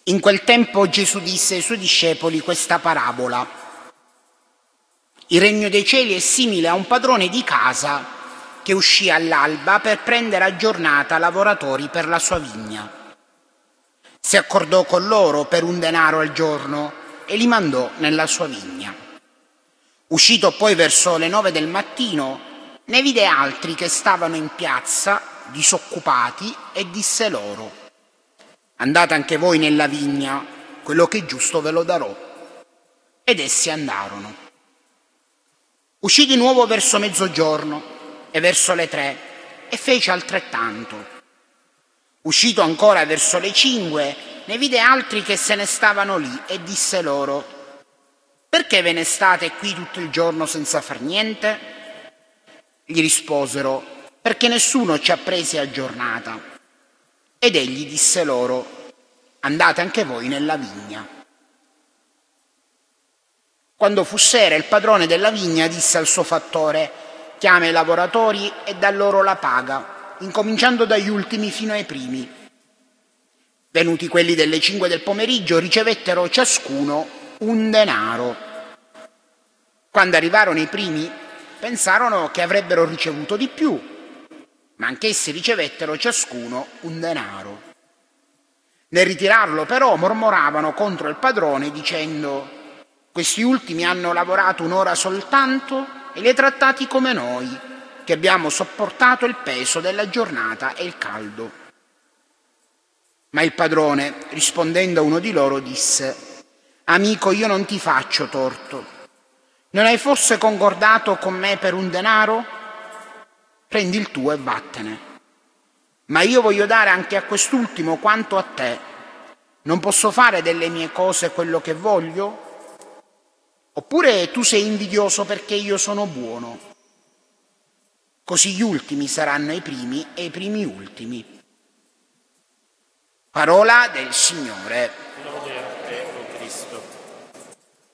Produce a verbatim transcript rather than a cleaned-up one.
In quel tempo Gesù disse ai suoi discepoli questa parabola: il regno dei cieli è simile a un padrone di casa che uscì all'alba per prendere a giornata lavoratori per la sua vigna. Si accordò con loro per un denaro al giorno e li mandò nella sua vigna. Uscito poi verso le nove del mattino, ne vide altri che stavano in piazza disoccupati e disse loro: andate anche voi nella vigna, quello che è giusto ve lo darò. Ed essi andarono. Uscì di nuovo verso mezzogiorno e verso le tre e fece altrettanto. Uscito ancora verso le cinque, ne vide altri che se ne stavano lì e disse loro: perché ve ne state qui tutto il giorno senza far niente? Gli risposero: perché nessuno ci ha presi a giornata. Ed egli disse loro: andate anche voi nella vigna. Quando fu sera, il padrone della vigna disse al suo fattore: chiama i lavoratori e dà loro la paga, incominciando dagli ultimi fino ai primi. Venuti quelli delle cinque del pomeriggio, ricevettero ciascuno un denaro. Quando arrivarono i primi, pensarono che avrebbero ricevuto di più, ma anch'essi ricevettero ciascuno un denaro. Nel ritirarlo però mormoravano contro il padrone dicendo: questi ultimi hanno lavorato un'ora soltanto e li ha trattati come noi, che abbiamo sopportato il peso della giornata e il caldo. Ma il padrone, rispondendo a uno di loro, disse: amico, io non ti faccio torto. Non hai forse concordato con me per un denaro? Prendi il tuo e vattene. Ma io voglio dare anche a quest'ultimo quanto a te. Non posso fare delle mie cose quello che voglio? Oppure tu sei invidioso perché io sono buono? Così gli ultimi saranno i primi e i primi ultimi. Parola del Signore.